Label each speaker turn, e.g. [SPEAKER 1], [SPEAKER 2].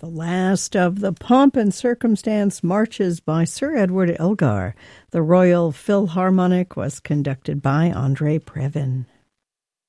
[SPEAKER 1] The last of the Pomp and Circumstance marches by Sir Edward Elgar. The Royal Philharmonic was conducted by André Previn.